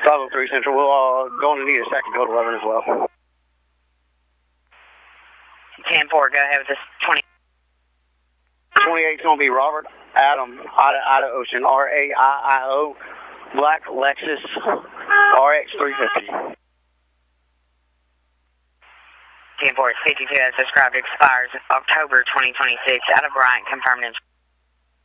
503 Central. We'll going to need a second code 11 as well. 10-4, go ahead with this 20. 28 is going to be Robert Adam, Ida Ocean, RAIIO, Black Lexus, RX 350. 10-4, 52 as described expires October 2026. Out of Bryant, confirmed in